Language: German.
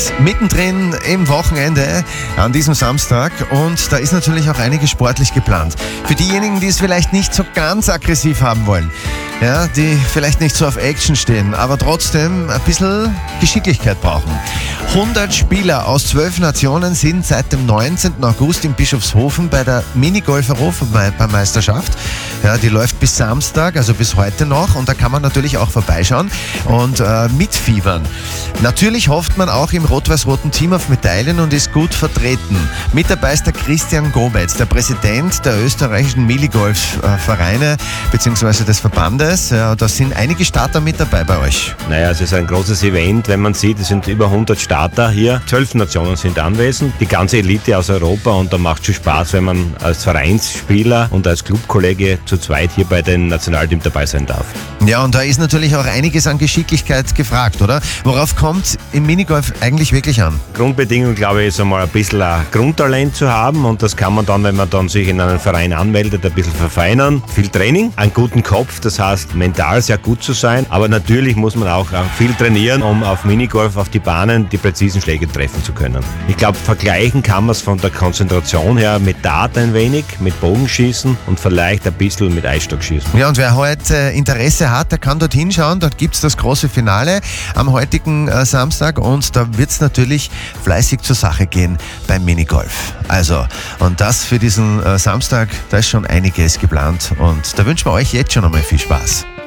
sind mittendrin im Wochenende an diesem Samstag und da ist natürlich auch einiges sportlich geplant. Für diejenigen, die es vielleicht nicht so ganz aggressiv haben wollen, ja, die vielleicht nicht so auf Action stehen, aber trotzdem ein bisschen Geschicklichkeit brauchen. 100 Spieler aus 12 Nationen sind seit dem 19. August in Bischofshofen bei der Minigolf-Europameisterschaft. Ja, die läuft bis Samstag, also bis heute noch, und da kann man natürlich auch vorbeischauen und mitfiebern. Natürlich hofft man auch im rot-weiß-roten Team auf Medaillen und ist gut vertreten. Mit dabei ist der Christian Gometz, der Präsident der österreichischen Minigolf-Vereine bzw. des Verbandes. Ja, da sind einige Starter mit dabei bei euch. Naja, es ist ein großes Event, wenn man sieht, es sind über 100 Starter hier. 12 Nationen sind anwesend, die ganze Elite aus Europa, und da macht schon Spaß, wenn man als Vereinsspieler und als Clubkollege zu zweit hier bei den Nationalteam dabei sein darf. Ja, und da ist natürlich auch einiges an Geschicklichkeit gefragt, oder? Worauf kommt im Minigolf eigentlich wirklich an? Grundbedingung, glaube ich, ist einmal ein bisschen ein Grundtalent zu haben, und das kann man dann, wenn man dann sich in einen Verein anmeldet, ein bisschen verfeinern. Viel Training, einen guten Kopf, das heißt mental sehr gut zu sein, aber natürlich muss man auch viel trainieren, um auf Minigolf, auf die Bahnen, die präzisen Schläge treffen zu können. Ich glaube, vergleichen kann man es von der Konzentration her mit Dart ein wenig, mit Bogenschießen und vielleicht ein bisschen mit Eisstockschießen. Ja, und wer heute Interesse hat, der kann dort hinschauen. Dort gibt es das große Finale am heutigen Samstag, und da wird es natürlich fleißig zur Sache gehen beim Minigolf. Also, und das für diesen Samstag, da ist schon einiges geplant, und da wünschen wir euch jetzt schon einmal viel Spaß.